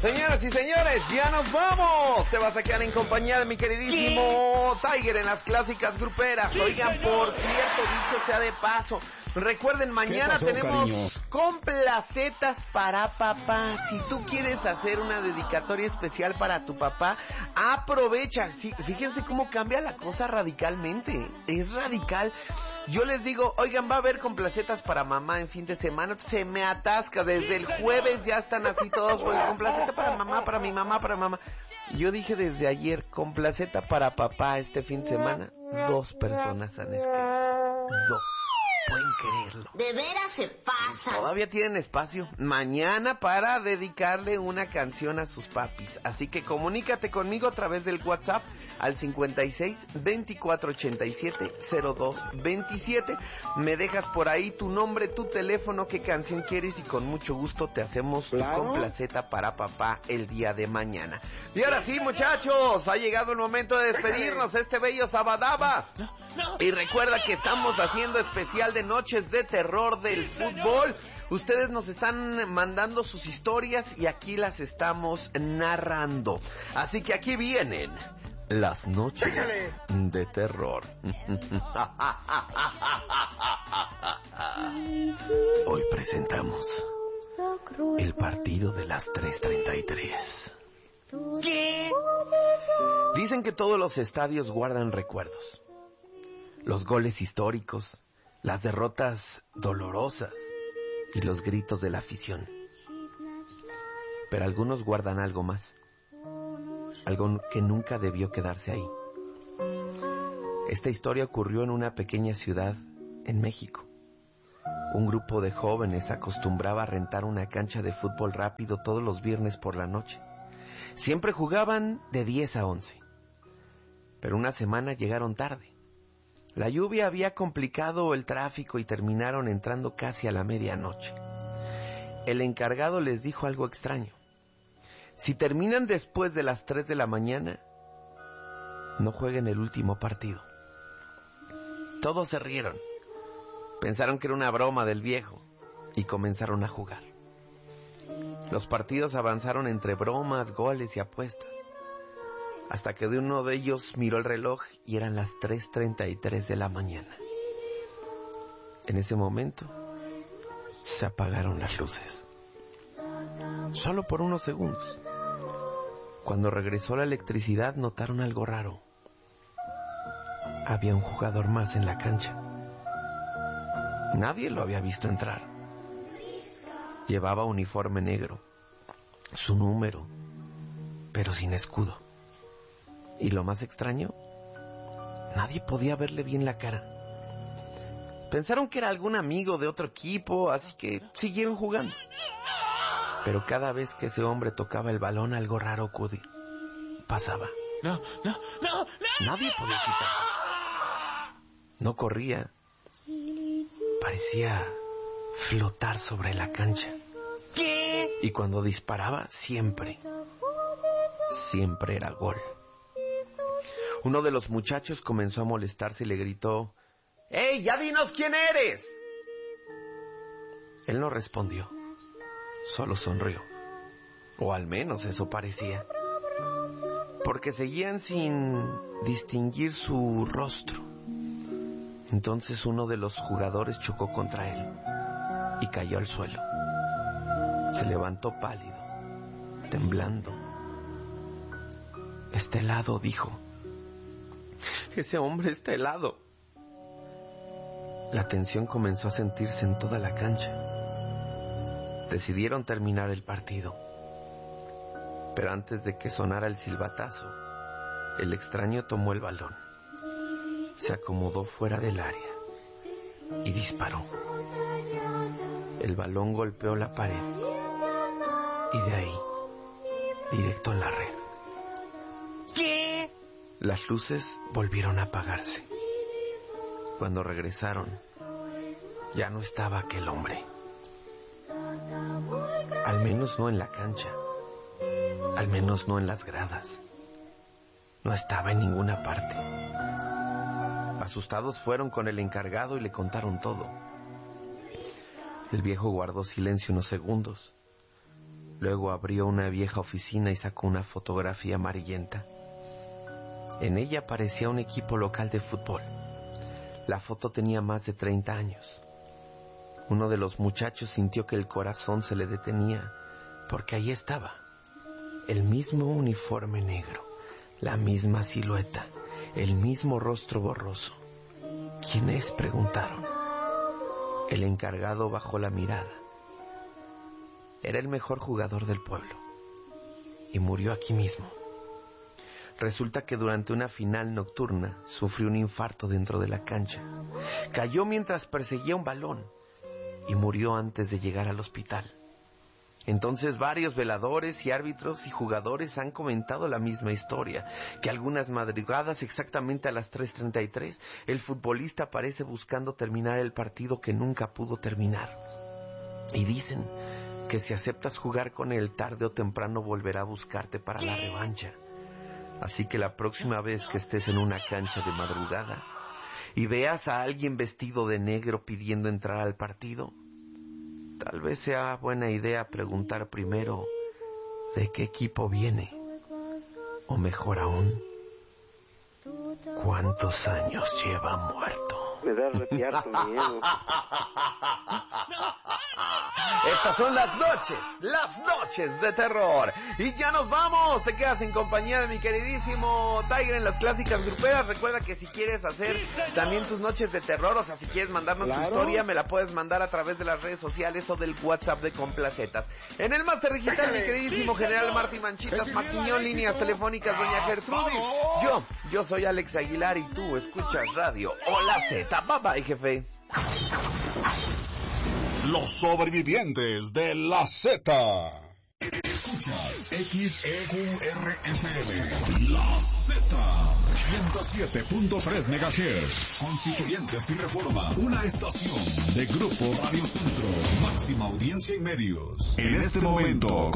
Señoras y señores, ya nos vamos. Te vas a quedar en compañía de mi queridísimo Tiger en las clásicas gruperas. Oigan, por cierto, dicho sea de paso, recuerden, mañana pasó, tenemos cariño? complacetas para papá. Si tú quieres hacer una dedicatoria especial para tu papá, aprovecha. Sí, fíjense cómo cambia la cosa radicalmente. Es radical. Yo les digo, oigan, va a haber complacetas para mamá en fin de semana. Se me atasca, desde el jueves ya están así todos, pues, complaceta para mamá, para mi mamá, para mamá. Y yo dije desde ayer, complaceta para papá este fin de semana. 2 personas han escrito. 2. ¿Pueden creerlo? De veras se pasa. Todavía tienen espacio mañana para dedicarle una canción a sus papis. Así que comunícate conmigo a través del WhatsApp al 56 24 87 02 27. Me dejas por ahí tu nombre, tu teléfono, qué canción quieres y con mucho gusto te hacemos tu complaceta para papá el día de mañana. Y ahora sí, muchachos, ha llegado el momento de despedirnos este bello Sabadaba. Y recuerda que estamos haciendo especial de noches de terror del fútbol. Ustedes nos están mandando sus historias y aquí las estamos narrando. Así que aquí vienen las noches de terror. Hoy presentamos el partido de las 3:33. ¿Qué? Dicen que todos los estadios guardan recuerdos. Los goles históricos, las derrotas dolorosas y los gritos de la afición. Pero algunos guardan algo más. Algo que nunca debió quedarse ahí. Esta historia ocurrió en una pequeña ciudad en México. Un grupo de jóvenes acostumbraba a rentar una cancha de fútbol rápido todos los viernes por la noche. Siempre jugaban de 10 a 11. Pero una semana llegaron tarde. La lluvia había complicado el tráfico y terminaron entrando casi a la medianoche. El encargado les dijo algo extraño. Si terminan después de las 3 de la mañana, no jueguen el último partido. Todos se rieron. Pensaron que era una broma del viejo y comenzaron a jugar. Los partidos avanzaron entre bromas, goles y apuestas. Hasta que de uno de ellos miró el reloj y eran las 3:33 de la mañana. En ese momento se apagaron las luces. Solo por unos segundos. Cuando regresó la electricidad notaron algo raro. Había un jugador más en la cancha. Nadie lo había visto entrar. Llevaba uniforme negro, su número, pero sin escudo. Y lo más extraño, nadie podía verle bien la cara. Pensaron que era algún amigo de otro equipo, así que siguieron jugando. Pero cada vez que ese hombre tocaba el balón, algo raro pasaba. No. Nadie podía quitarse. No corría. Parecía flotar sobre la cancha. ¿Qué? Y cuando disparaba, siempre era gol. Uno de los muchachos comenzó a molestarse y le gritó: ¡Ey, ya dinos quién eres! Él no respondió, solo sonrió. O al menos eso parecía. Porque seguían sin distinguir su rostro. Entonces uno de los jugadores chocó contra él y cayó al suelo. Se levantó pálido, temblando. «Está helado», dijo. «Ese hombre está helado». La tensión comenzó a sentirse en toda la cancha. Decidieron terminar el partido. Pero antes de que sonara el silbatazo, el extraño tomó el balón, se acomodó fuera del área y disparó. El balón golpeó la pared y de ahí, directo en la red. ¿Qué? Las luces volvieron a apagarse. Cuando regresaron, ya no estaba aquel hombre. Al menos no en la cancha. Al menos no en las gradas. No estaba en ninguna parte. Asustados fueron con el encargado y le contaron todo. El viejo guardó silencio unos segundos. Luego abrió una vieja oficina y sacó una fotografía amarillenta. En ella aparecía un equipo local de fútbol. La foto tenía más de 30 años. Uno de los muchachos sintió que el corazón se le detenía, porque ahí estaba, el mismo uniforme negro, la misma silueta, el mismo rostro borroso. ¿Quién es?, preguntaron. El encargado bajó la mirada. Era el mejor jugador del pueblo y murió aquí mismo. Resulta que durante una final nocturna sufrió un infarto dentro de la cancha. Cayó mientras perseguía un balón y murió antes de llegar al hospital. Entonces varios veladores y árbitros y jugadores han comentado la misma historia, que algunas madrugadas, exactamente a las 3:33, el futbolista aparece buscando terminar el partido que nunca pudo terminar. Y dicen que si aceptas jugar con él, tarde o temprano volverá a buscarte para la revancha. Así que la próxima vez que estés en una cancha de madrugada y veas a alguien vestido de negro pidiendo entrar al partido, tal vez sea buena idea preguntar primero de qué equipo viene, o mejor aún, cuántos años lleva muerto. Me da arrepiarse miedo. Estas son las noches de terror. Y ya nos vamos. Te quedas en compañía de mi queridísimo Tiger en las clásicas gruperas. Recuerda que si quieres hacer también tus noches de terror, o sea, si quieres mandarnos tu historia, me la puedes mandar a través de las redes sociales o del WhatsApp de Complacetas. En el máster digital, mi queridísimo General Martí Manchitas, Maquiñón, líneas telefónicas, doña Gertrudis. Yo soy Alex Aguilar y tú escuchas Radio Hola Z. Bye bye, jefe. Los sobrevivientes de la Z. Escuchas XEQRFM. La Z. 107.3 MHz. Constituyentes y Reforma. Una estación de Grupo Radio Centro. Máxima audiencia y medios. En este momento